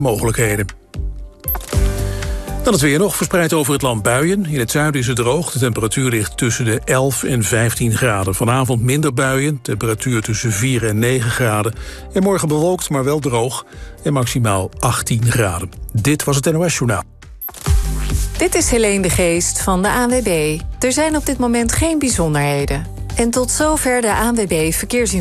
mogelijkheden. Dan het weer nog, verspreid over het land buien. In het zuiden is het droog, de temperatuur ligt tussen de 11 en 15 graden. Vanavond minder buien, temperatuur tussen 4 en 9 graden. En morgen bewolkt, maar wel droog en maximaal 18 graden. Dit was het NOS Journaal. Dit is Helene de Geest van de ANWB. Er zijn op dit moment geen bijzonderheden. En tot zover de ANWB verkeersinformatie.